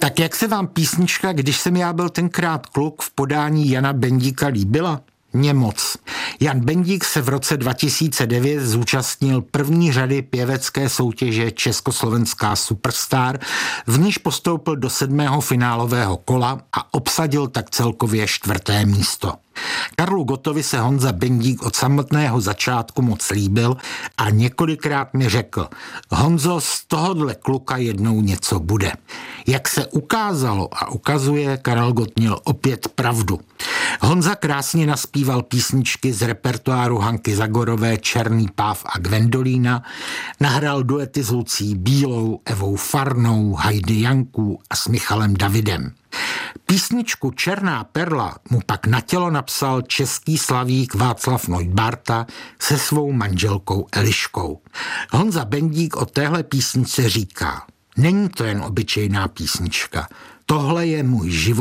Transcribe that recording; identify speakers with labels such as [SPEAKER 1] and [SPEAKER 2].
[SPEAKER 1] Tak jak se vám písnička Když jsem já byl tenkrát kluk v podání Jana Bendíka líbila? Mně moc. Jan Bendík se v roce 2009 zúčastnil první řady pěvecké soutěže Československá Superstar, v níž postoupil do 7. finálového kola a obsadil tak celkově 4. místo. Karlu Gottovi se Honza Bendík od samotného začátku moc líbil a několikrát mi řekl: Honzo, z tohohle kluka jednou něco bude. Jak se ukázalo a ukazuje, Karel Gott měl opět pravdu. Honza krásně naspíval písničky z repertoáru Hanky Zagorové, Černý páv a Gwendolína, nahrál duety s Lucí Bílou, Evou Farnou, Heidi Jankou a s Michalem Davidem. Písničku Černá perla mu pak na tělo napsal český slavík Václav Neubárta se svou manželkou Eliškou. Honza Bendík o téhle písničce říká: není to jen obyčejná písnička, tohle je můj život.